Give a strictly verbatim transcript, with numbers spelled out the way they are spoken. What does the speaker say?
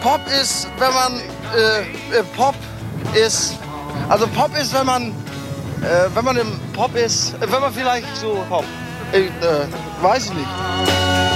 Pop ist, wenn man äh, äh, Pop ist. Also Pop ist, wenn man äh, wenn man im Pop ist, äh, wenn man vielleicht so Pop, äh, äh, weiß ich nicht.